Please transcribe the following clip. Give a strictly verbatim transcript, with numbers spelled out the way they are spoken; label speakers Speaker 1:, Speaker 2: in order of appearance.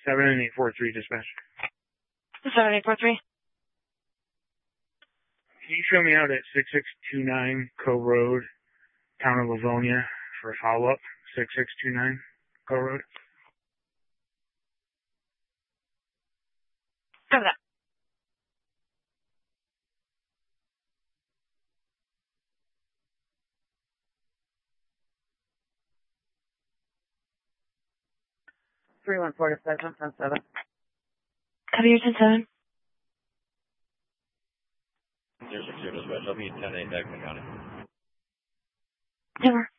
Speaker 1: seven eight four three dispatch.
Speaker 2: seven eight four three.
Speaker 1: Can you show me out at six six two nine Co Road, Town of Livonia, for a follow-up? six six two nine Co Road.
Speaker 2: Cover that.
Speaker 3: three one four to five one seven seven.
Speaker 2: Copy your ten seven.
Speaker 4: zero six zero dispatch. I'll be ten eight back in the county.
Speaker 2: Never.